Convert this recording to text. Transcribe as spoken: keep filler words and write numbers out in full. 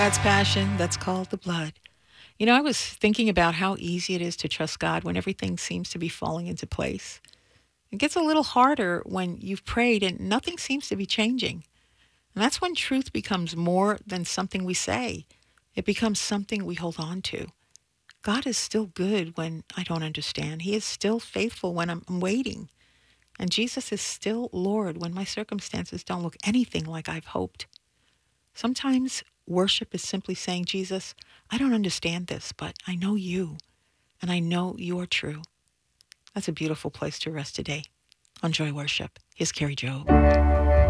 God's passion, that's called the blood. You know, I was thinking about how easy it is to trust God when everything seems to be falling into place. It gets a little harder when you've prayed and nothing seems to be changing. And that's when truth becomes more than something we say. It becomes something we hold on to. God is still good when I don't understand. He is still faithful when I'm, I'm waiting. And Jesus is still Lord when my circumstances don't look anything like I've hoped. Sometimes worship is simply saying, Jesus, I don't understand this, but I know you, and I know you are true. That's a beautiful place to rest today. Enjoy worship. Here's Carrie Joe.